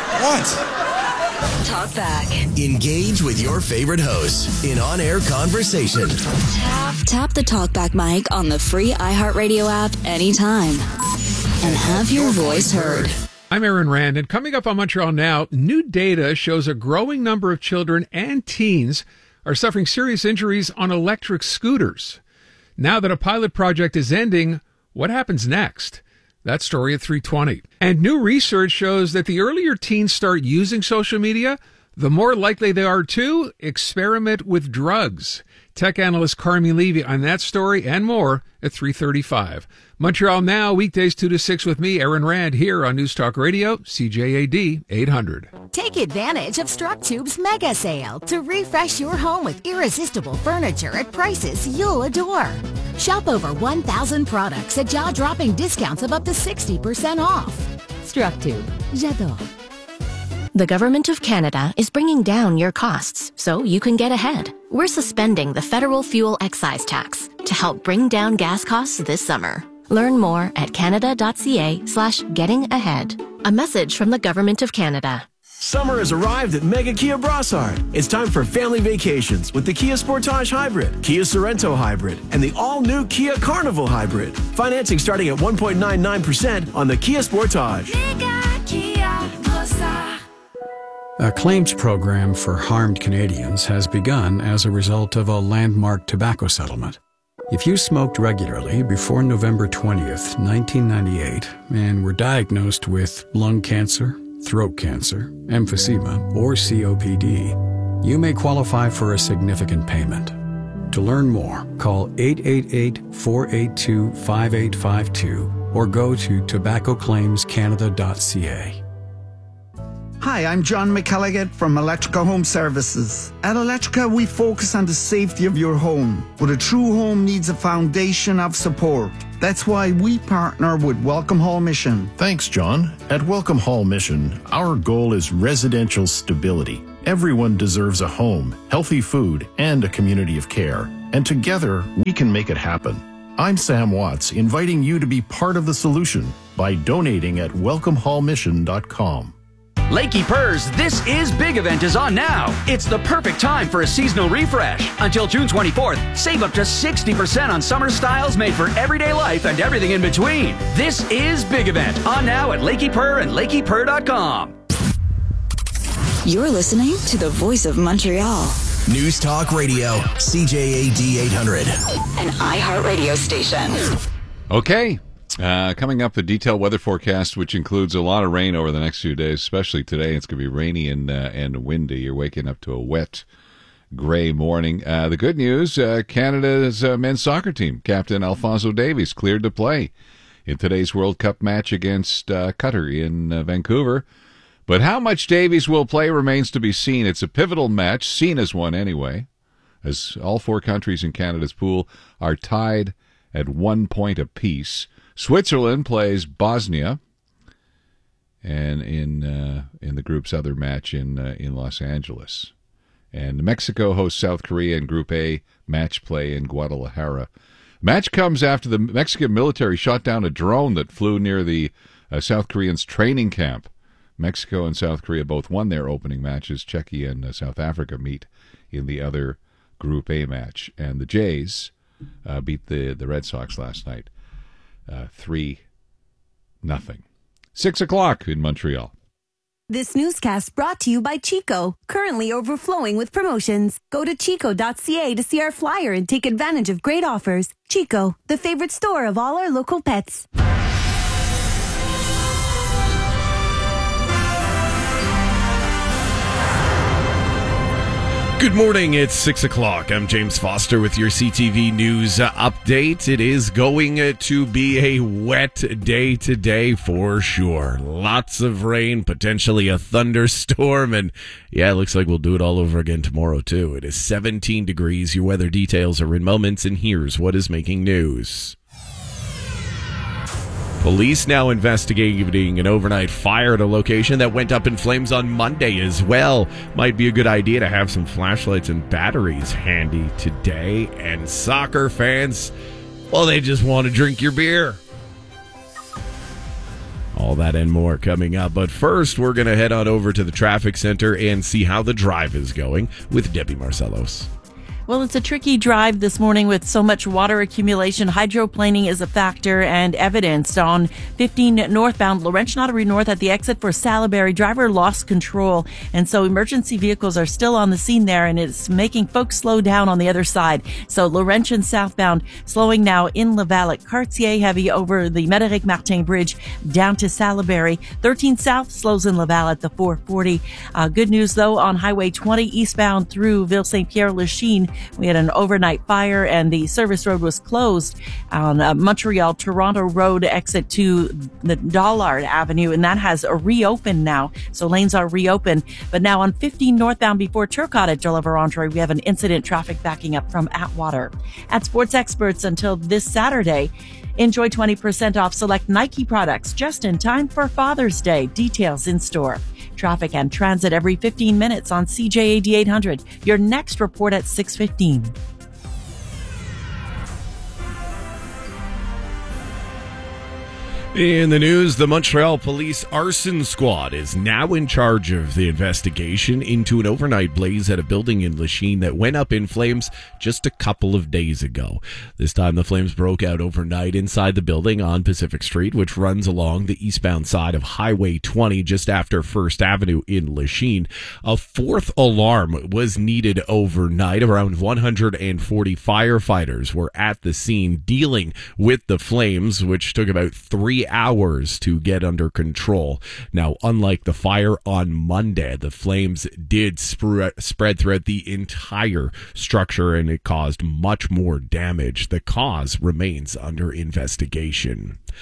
What? Talk back. Engage with your favorite hosts in on-air conversation. Tap, tap the TalkBack mic on the free iHeartRadio app anytime and have your voice heard. I'm Aaron Rand, and coming up on Montreal Now, new data shows a growing number of children and teens are suffering serious injuries on electric scooters. Now that a pilot project is ending, what happens next? That story at three twenty. And new research shows that the earlier teens start using social media, the more likely they are to experiment with drugs. Tech analyst Carmi Levy on that story and more at three thirty-five. Montreal Now, weekdays two to six with me, Aaron Rand, here on News Talk Radio, C J A D eight hundred. Take advantage of StrucTube's mega sale to refresh your home with irresistible furniture at prices you'll adore. Shop over one thousand products at jaw-dropping discounts of up to sixty percent off. StrucTube. J'adore. The Government of Canada is bringing down your costs so you can get ahead. We're suspending the federal fuel excise tax to help bring down gas costs this summer. Learn more at canada.ca slash getting ahead. A message from the Government of Canada. Summer has arrived at Mega Kia Brossard. It's time for family vacations with the Kia Sportage Hybrid, Kia Sorento Hybrid, and the all-new Kia Carnival Hybrid. Financing starting at one point nine nine percent on the Kia Sportage. Mega Kia Brossard. A claims program for harmed Canadians has begun as a result of a landmark tobacco settlement. If you smoked regularly before November twentieth, nineteen ninety-eight, and were diagnosed with lung cancer, throat cancer, emphysema, or C O P D, you may qualify for a significant payment. To learn more, call eight eight eight, four eight two, five eight five two or go to tobacco claims canada dot c a. Hi. Hi, I'm John McElligott from Electrica Home Services. At Electrica, we focus on the safety of your home, but a true home needs a foundation of support. That's why we partner with Welcome Hall Mission. Thanks, John. At Welcome Hall Mission, our goal is residential stability. Everyone deserves a home, healthy food, and a community of care. And together, we can make it happen. I'm Sam Watts, inviting you to be part of the solution by donating at welcome hall mission dot com. Lakey Purrs, This Is Big event is on now. It's the perfect time for a seasonal refresh. Until June twenty-fourth, save up to sixty percent on summer styles made for everyday life and everything in between. This Is Big event on now at Lakey Purr and lakey purr dot com. You're listening to the voice of Montreal. News Talk Radio, C J A D eight hundred. An iHeartRadio station. Okay. Uh, coming up, a detailed weather forecast, which includes a lot of rain over the next few days, especially today. It's going to be rainy and uh, and windy. You're waking up to a wet, gray morning. Uh, the good news, uh, Canada's uh, men's soccer team, Captain Alphonso Davies, cleared to play in today's World Cup match against uh, Qatar in uh, Vancouver. But how much Davies will play remains to be seen. It's a pivotal match, seen as one anyway, as all four countries in Canada's pool are tied at one point apiece. Switzerland plays Bosnia, and in uh, in the group's other match in uh, in Los Angeles, and Mexico hosts South Korea in Group A match play in Guadalajara. Match comes after the Mexican military shot down a drone that flew near the uh, South Koreans' training camp. Mexico and South Korea both won their opening matches. Czechia and uh, South Africa meet in the other Group A match, and the Jays uh, beat the the Red Sox last night. Uh, three, nothing. Six o'clock in Montreal. This newscast brought to you by Chico, currently overflowing with promotions. Go to chico dot c a to see our flyer and take advantage of great offers. Chico, the favorite store of all our local pets. Good morning, it's six o'clock. I'm James Foster with your C T V News uh, update. It is going uh, to be a wet day today for sure. Lots of rain, potentially a thunderstorm, and yeah, it looks like we'll do it all over again tomorrow too. It is seventeen degrees. Your weather details are in moments, and here's what is making news. Police now investigating an overnight fire at a location that went up in flames on Monday as well. Might be a good idea to have some flashlights and batteries handy today. And soccer fans, well, they just want to drink your beer. All that and more coming up. But first, we're going to head on over to the traffic center and see how the drive is going with Debbie Marcellos. Well, it's a tricky drive this morning with so much water accumulation. Hydroplaning is a factor and evidenced on fifteen northbound Laurentian Ottery North at the exit for Salaberry. Driver lost control, and so emergency vehicles are still on the scene there, and it's making folks slow down on the other side. So Laurentian southbound slowing now in Laval at Cartier, heavy over the Médéric Martin Bridge down to Salaberry. thirteen South slows in Laval at the four forty. Uh, good news, though, on Highway twenty eastbound through Ville-Saint-Pierre-Lachine. We had an overnight fire, and the service road was closed on uh, Montreal-Toronto Road exit to the Dollard Avenue, and that has reopened now. So lanes are reopened. But now on fifteen northbound before Turcotte at Delavar-Andre, we have an incident, traffic backing up from Atwater. At Sports Experts until this Saturday, enjoy twenty percent off select Nike products just in time for Father's Day. Details in store. Traffic and transit every fifteen minutes on C J A D eight hundred. Your next report at six fifteen. In the news, the Montreal Police Arson Squad is now in charge of the investigation into an overnight blaze at a building in Lachine that went up in flames just a couple of days ago. This time the flames broke out overnight inside the building on Pacific Street, which runs along the eastbound side of Highway twenty just after First Avenue in Lachine. A fourth alarm was needed overnight. Around one hundred forty firefighters were at the scene dealing with the flames, which took about three hours to get under control. Now, unlike the fire on Monday, the flames did spread spread throughout the entire structure, and it caused much more damage. The cause remains under investigation.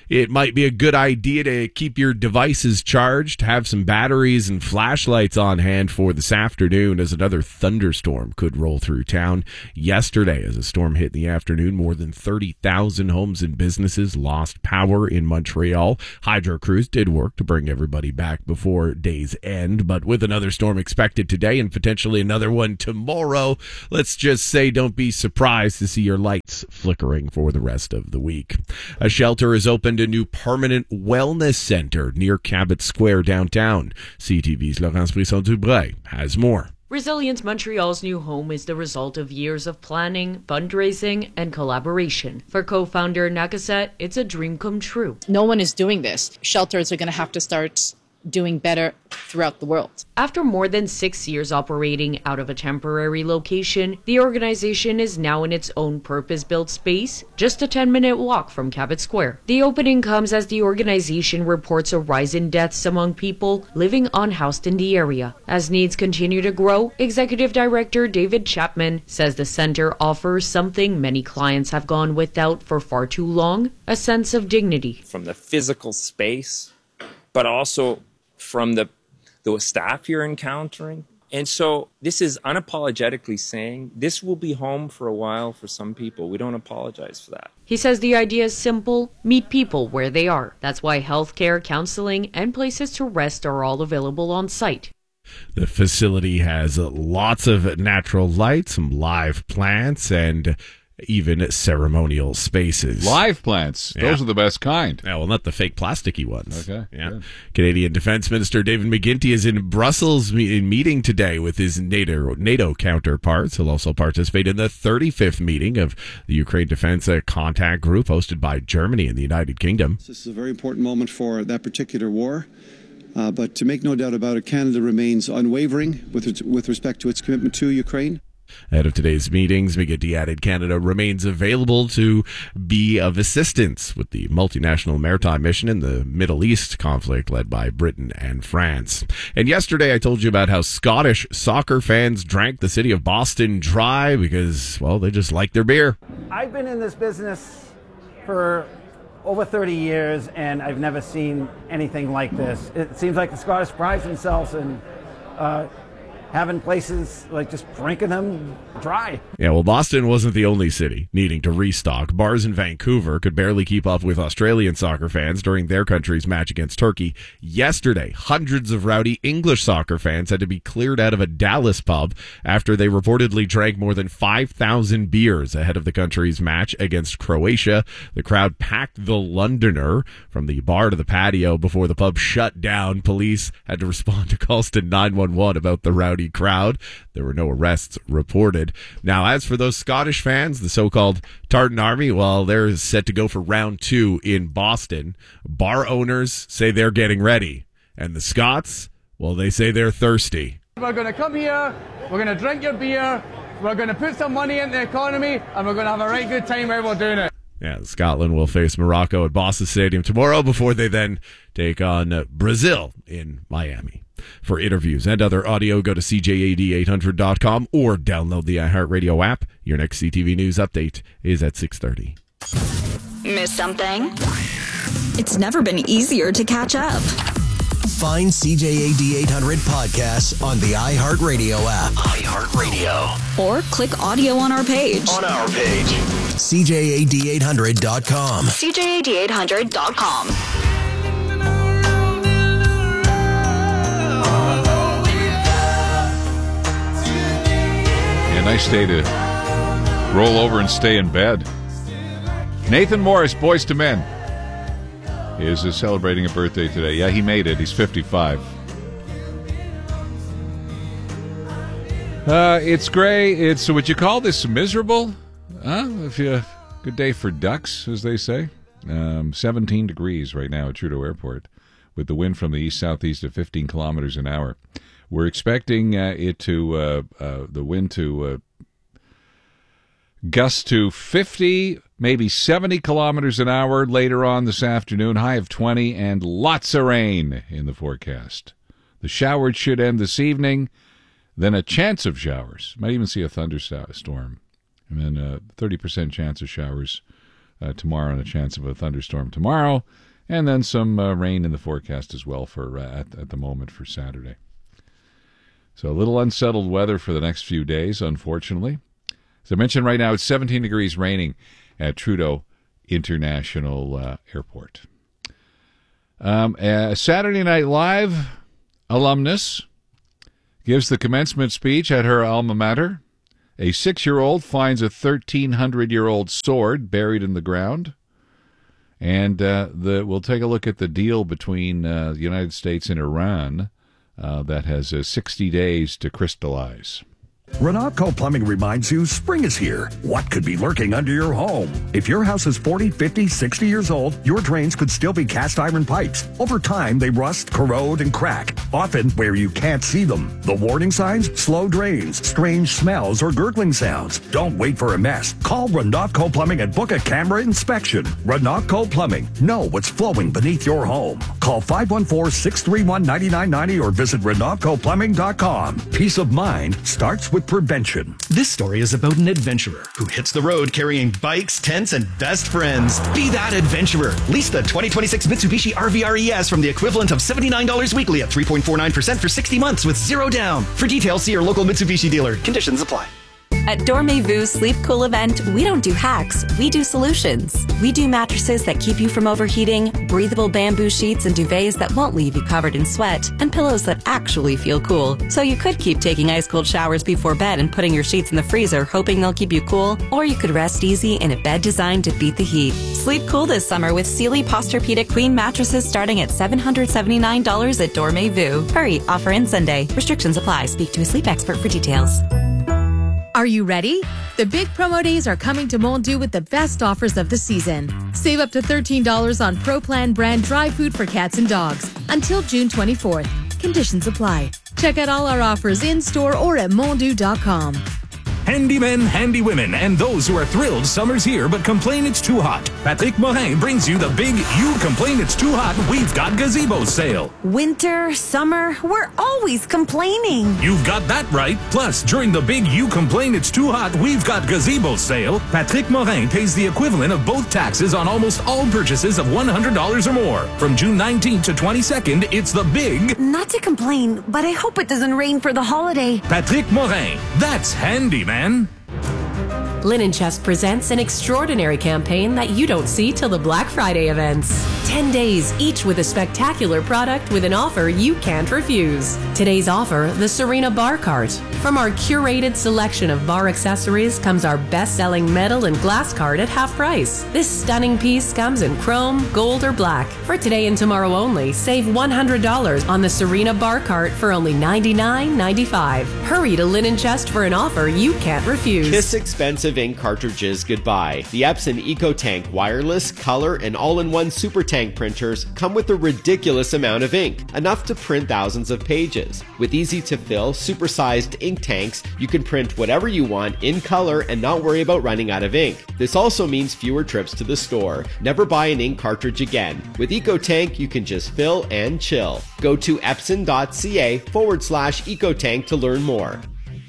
It might be a good idea to keep your devices charged, have some batteries and flashlights on hand for this afternoon as another thunderstorm could roll through town. Yesterday, as a storm hit in the afternoon, more than thirty thousand homes and businesses lost power in Montreal. Hydro crews did work to bring everybody back before day's end, but with another storm expected today and potentially another one tomorrow, let's just say don't be surprised to see your lights flickering for the rest of the week. A shelter has opened a new permanent wellness center near Cabot Square downtown. C T V's Laurence Brisson-Dubray has more. Resilience Montreal's new home is the result of years of planning, fundraising, and collaboration. For co-founder Nakasset, it's a dream come true. No one is doing this. Shelters are going to have to start doing better throughout the world. After more than six years operating out of a temporary location, the organization is now in its own purpose-built space, just a ten-minute walk from Cabot Square. The opening comes as the organization reports a rise in deaths among people living unhoused in the area. As needs continue to grow, Executive Director David Chapman says the center offers something many clients have gone without for far too long, a sense of dignity. From the physical space, but also from the, the staff you're encountering. And so this is unapologetically saying this will be home for a while for some people. We don't apologize for that. He says the idea is simple: meet people where they are. That's why healthcare, counseling, and places to rest are all available on site. The facility has lots of natural light, some live plants, and even ceremonial spaces. Live plants. Those Yeah. are the best kind. Yeah, well, not the fake plasticky ones. Okay. Yeah. good. Canadian Defence Minister David McGuinty is in Brussels me- in meeting today with his NATO, NATO counterparts. He'll also participate in the thirty-fifth meeting of the Ukraine Defence uh, Contact Group hosted by Germany and the United Kingdom. This is a very important moment for that particular war. Uh, but to make no doubt about it, Canada remains unwavering with, with respect to its commitment to Ukraine. Ahead of today's meetings, McGuinty added Canada remains available to be of assistance with the multinational maritime mission in the Middle East conflict led by Britain and France. And yesterday I told you about how Scottish soccer fans drank the city of Boston dry because, well, they just like their beer. I've been in this business for over thirty years, and I've never seen anything like this. It seems like the Scottish pride themselves in uh, having places like just drinking them dry. Yeah, well, Boston wasn't the only city needing to restock. Bars in Vancouver could barely keep up with Australian soccer fans during their country's match against Turkey. Yesterday, hundreds of rowdy English soccer fans had to be cleared out of a Dallas pub after they reportedly drank more than five thousand beers ahead of the country's match against Croatia. The crowd packed the Londoner from the bar to the patio before the pub shut down. Police had to respond to calls to nine one one about the rowdy crowd. There were no arrests reported. Now, as for those Scottish fans, the so-called Tartan Army, well, they're set to go for round two in Boston. Bar owners say they're getting ready. And the Scots, well, they say they're thirsty. We're going to come here, we're going to drink your beer, we're going to put some money into the economy, and we're going to have a right good time while we're doing it. Yeah, Scotland will face Morocco at Boston Stadium tomorrow before they then take on uh, Brazil in Miami. For interviews and other audio, go to C J A D eight hundred dot com or download the iHeartRadio app. Your next C T V News update is at six thirty. Miss something? It's never been easier to catch up. Find C J A D eight hundred podcasts on the iHeartRadio app. iHeartRadio. Or click audio on our page. On our page. C J A D eight hundred dot com. C J A D eight hundred dot com. Yeah, nice day to roll over and stay in bed. Nathan Morris, Boys to Men, is uh, celebrating a birthday today. Yeah, he made it. He's fifty-five. Uh, it's gray. It's, would you call this miserable? Huh? If you, good day for ducks, as they say. Um, seventeen degrees right now at Trudeau Airport, with the wind from the east-southeast at fifteen kilometers an hour. We're expecting uh, it to, uh, uh, the wind to uh, gust to fifty, maybe seventy kilometers an hour later on this afternoon, high of twenty, and lots of rain in the forecast. The showers should end this evening, then a chance of showers. Might even see a thunderstorm. And then a thirty percent chance of showers uh, tomorrow and a chance of a thunderstorm tomorrow. And then some uh, rain in the forecast as well for uh, at, at the moment for Saturday. So a little unsettled weather for the next few days, unfortunately. As I mentioned, right now it's seventeen degrees, raining at Trudeau International uh, Airport. Um, uh, Saturday Night Live alumnus gives the commencement speech at her alma mater. A six-year-old finds a thirteen hundred-year-old sword buried in the ground. And uh, the, we'll take a look at the deal between uh, the United States and Iran uh, that has uh, sixty days to crystallize. Renatco Plumbing reminds you spring is here. What could be lurking under your home? If your house is forty, fifty, sixty years old, your drains could still be cast iron pipes. Over time, they rust, corrode, and crack, often where you can't see them. The warning signs? Slow drains, strange smells, or gurgling sounds. Don't wait for a mess. Call Renatco Plumbing and book a camera inspection. Renatco Plumbing. Know what's flowing beneath your home. Call five one four, six three one, nine nine nine zero or visit renatco plumbing dot com. Peace of mind starts with prevention. This story is about an adventurer who hits the road carrying bikes, tents, and best friends. Be that adventurer. Lease the twenty twenty-six Mitsubishi R V R E S from the equivalent of seventy-nine dollars weekly at three point four nine percent for sixty months with zero down. For details, see your local Mitsubishi dealer. Conditions apply. At Dormez-Vu's Sleep Cool event, we don't do hacks, we do solutions. We do mattresses that keep you from overheating, breathable bamboo sheets and duvets that won't leave you covered in sweat, and pillows that actually feel cool. So you could keep taking ice-cold showers before bed and putting your sheets in the freezer, hoping they'll keep you cool, or you could rest easy in a bed designed to beat the heat. Sleep cool this summer with Sealy Posturepedic Queen mattresses starting at seven hundred seventy-nine dollars at Dormez-Vu. Hurry, offer ends Sunday. Restrictions apply. Speak to a sleep expert for details. Are you ready? The big promo days are coming to Mondu with the best offers of the season. Save up to thirteen dollars on Pro Plan brand dry food for cats and dogs until June twenty-fourth. Conditions apply. Check out all our offers in-store or at mondu dot com. Handy men, handy women, and those who are thrilled summer's here but complain it's too hot. Patrick Morin brings you the big You Complain It's Too Hot, We've Got Gazebo sale. Winter, summer, we're always complaining. You've got that right. Plus, during the big You Complain It's Too Hot, We've Got Gazebo sale, Patrick Morin pays the equivalent of both taxes on almost all purchases of one hundred dollars or more. From June nineteenth to twenty-second, it's the big... Not to complain, but I hope it doesn't rain for the holiday. Patrick Morin. That's handy, man. Linen Chest presents an extraordinary campaign that you don't see till the Black Friday events. ten days, each with a spectacular product with an offer you can't refuse. Today's offer, the Serena Bar Cart. From our curated selection of bar accessories comes our best-selling metal and glass cart at half price. This stunning piece comes in chrome, gold, or black. For today and tomorrow only, save one hundred dollars on the Serena Bar Cart for only ninety-nine ninety-five. Hurry to Linen Chest for an offer you can't refuse. Kiss expensive ink cartridges goodbye. The Epson EcoTank wireless, color, and all-in-one Super Tank printers come with a ridiculous amount of ink, enough to print thousands of pages. With easy-to-fill, super-sized ink tanks, you can print whatever you want in color and not worry about running out of ink. This also means fewer trips to the store. Never buy an ink cartridge again. With EcoTank, you can just fill and chill. Go to epson.ca forward slash EcoTank to learn more.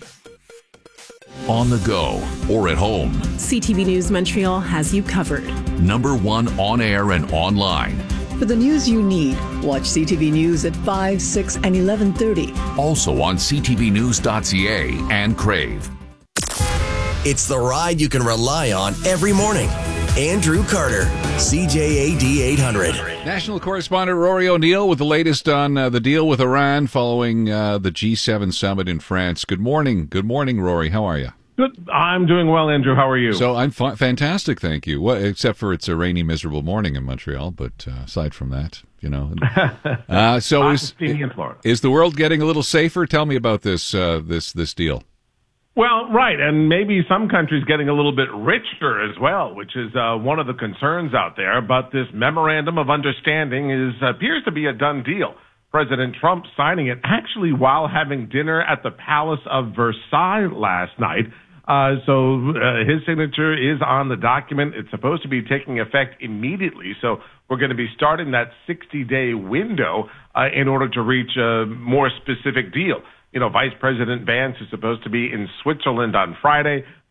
On the go or at home, C T V News Montreal has you covered. Number one on air and online. For the news you need, watch C T V News at five, six, and eleven thirty. Also on c t v news dot c a and Crave. It's the ride you can rely on every morning. Andrew Carter, C J A D eight hundred. National correspondent Rory O'Neill with the latest on uh, the deal with Iran following uh, the G seven summit in France. Good morning. Good morning, Rory. How are you? Good. I'm doing well, Andrew. How are you? So I'm fa- fantastic, thank you. Well, except for it's a rainy, miserable morning in Montreal, but uh, aside from that, you know. Uh, so is, in Florida. is the world getting a little safer? Tell me about this uh, this this deal. Well, right, and maybe some countries getting a little bit richer as well, which is uh, one of the concerns out there. But this memorandum of understanding is appears to be a done deal. President Trump signing it actually while having dinner at the Palace of Versailles last night. Uh, so uh, his signature is on the document. It's supposed to be taking effect immediately. So we're going to be starting that sixty-day window uh, in order to reach a more specific deal. You know, Vice President Vance is supposed to be in Switzerland on Friday.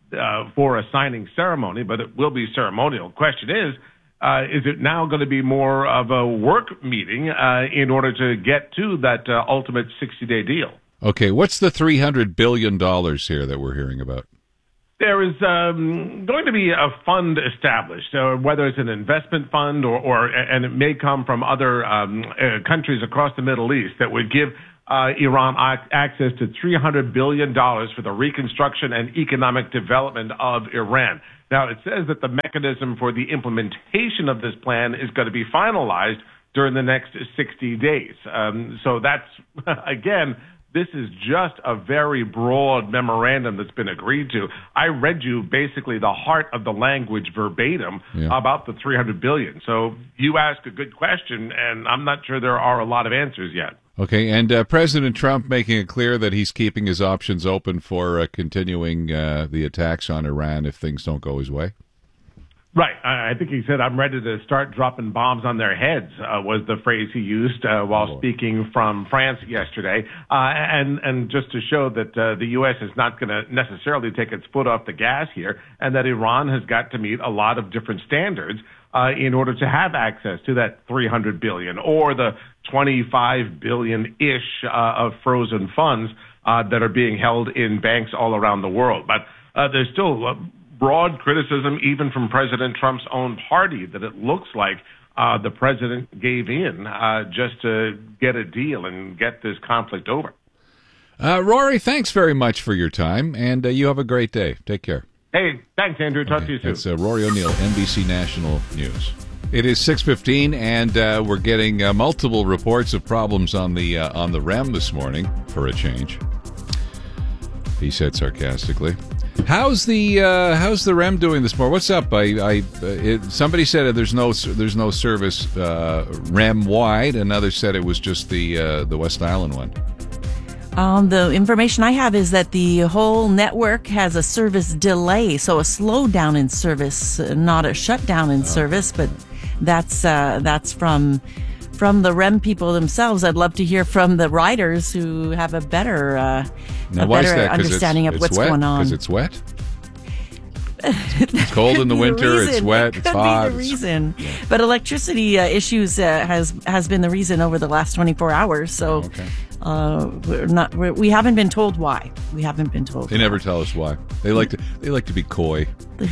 uh, for a signing ceremony, but it will be ceremonial. Question is, uh, is it now going to be more of a work meeting uh, in order to get to that uh, ultimate sixty-day deal? Okay, what's the three hundred billion dollars here that we're hearing about? There is um, going to be a fund established, uh, whether it's an investment fund or, or and it may come from other um, uh, countries across the Middle East that would give uh, Iran ac- access to three hundred billion dollars for the reconstruction and economic development of Iran. Now, it says that the mechanism for the implementation of this plan is going to be finalized during the next sixty days. Um, so that's, again, this is just a very broad memorandum that's been agreed to. I read you basically the heart of the language verbatim Yeah. about the three hundred billion dollars. So you ask a good question, and I'm not sure there are a lot of answers yet. Okay, and uh, President Trump making it clear that he's keeping his options open for uh, continuing uh, the attacks on Iran if things don't go his way. Right. I I think he said, I'm ready to start dropping bombs on their heads, uh, was the phrase he used uh, while Oh. speaking from France yesterday. Uh, and, and just to show that uh, the U S is not going to necessarily take its foot off the gas here, and that Iran has got to meet a lot of different standards uh, in order to have access to that three hundred billion dollars or the twenty-five billion dollars ish uh, of frozen funds uh, that are being held in banks all around the world. But uh, there's still uh, broad criticism, even from President Trump's own party, that it looks like uh, the president gave in uh, just to get a deal and get this conflict over. Uh, Rory, thanks very much for your time, and uh, you have a great day. Take care. Hey, thanks, Andrew. Talk Okay, to you soon. That's uh, Rory O'Neill, N B C National News. It is six fifteen, and uh, we're getting uh, multiple reports of problems on the uh, on the R E M this morning, for a change. He said sarcastically. How's the uh, how's the R E M doing this morning? What's up? I, I uh, it, somebody said there's no there's no service uh, R E M wide. Another said it was just the uh, the West Island one. Um, the information I have is that the whole network has a service delay, so a slowdown in service, uh, not a shutdown in Oh. service. But that's uh, that's from from the R E M people themselves. I'd love to hear from the riders who have a better uh, Now, a why is better that? 'Cause understanding it's, of it's what's wet? going on. Because it's wet. It's cold in the Could be winter. reason. It's wet. It It's could hot. be the it's- reason. But electricity uh, issues uh, has has been the reason over the last twenty-four hours. So uh, we're not we're, we haven't been told why. We haven't been told. They never tell us why. They like to. They like to be coy.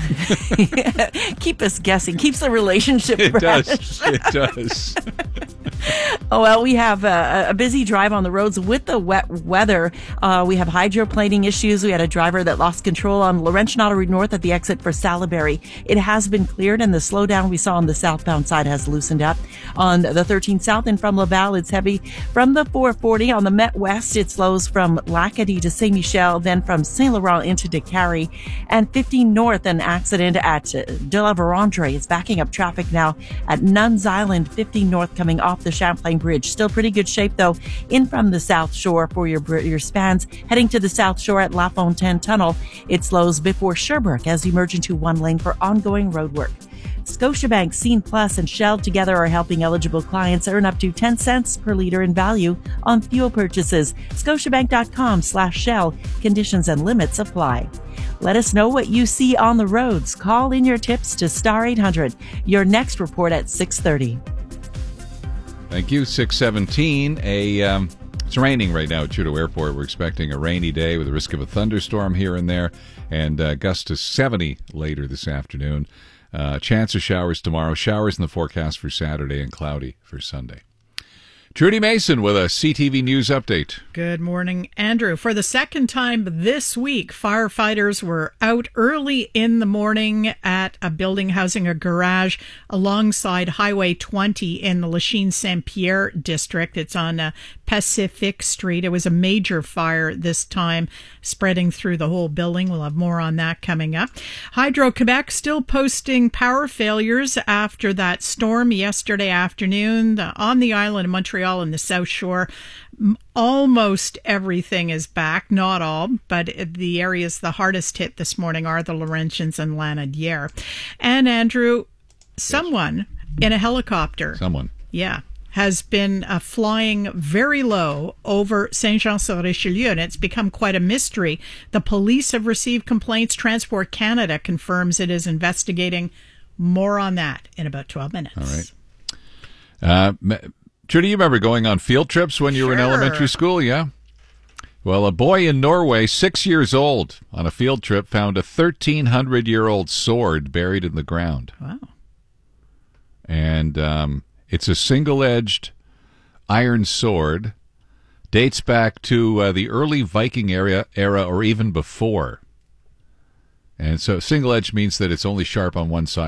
Keep us guessing. Keeps the relationship It fresh. does. It does. Oh, well, we have a, a busy drive on the roads with the wet weather. Uh, we have hydroplaning issues. We had a driver that lost control on Laurentian Auto Route North at the exit for Salaberry. It has been cleared, and the slowdown we saw on the southbound side has loosened up. On the thirteen South and from Laval, it's heavy. From the four forty on the Met West, it slows from Lacadie to Saint Michel, then from Saint Laurent into Décarie. And fifteen North, an accident at De La Vérendrye is backing up traffic now at Nuns Island. fifteen North coming off the Champlain Bridge. Still pretty good shape, though, in from the South Shore for your your spans. Heading to the South Shore at La Fontaine Tunnel, it slows before Sherbrooke as you merge into one lane for ongoing road work. Scotiabank, Scene Plus, and Shell together are helping eligible clients earn up to ten cents per liter in value on fuel purchases. Scotiabank.com slash Shell. Conditions and limits apply. Let us know what you see on the roads. Call in your tips to Star eight hundred. Your next report at six thirty. Thank you. six seventeen. A um, it's raining right now at Trudeau Airport. We're expecting a rainy day with the risk of a thunderstorm here and there, and uh, gusts to seventy later this afternoon. Uh, chance of showers tomorrow. Showers in the forecast for Saturday and cloudy for Sunday. Trudy Mason with a C T V News update. Good morning, Andrew. For the second time this week, firefighters were out early in the morning at a building housing a garage alongside Highway twenty in the Lachine Saint Pierre district. It's on uh, Pacific Street. It was a major fire this time, spreading through the whole building. We'll have more on that coming up. Hydro-Quebec still posting power failures after that storm yesterday afternoon on the island of Montreal and the South Shore. Almost everything is back, not all, but the areas the hardest hit this morning are the Laurentians and Lanaudière. And Andrew, someone in a helicopter. Someone. Yeah. has been uh, flying very low over Saint-Jean-sur-Richelieu, and it's become quite a mystery. The police have received complaints. Transport Canada confirms it is investigating. More on that in about twelve minutes. All right. Uh, Trudy, you remember going on field trips when you Sure. were in elementary school, yeah? Well, a boy in Norway, six years old, on a field trip, found a thirteen hundred year old sword buried in the ground. Wow. And um, it's a single-edged iron sword, dates back to uh, the early Viking era, era or even before. And so single-edged means that it's only sharp on one side.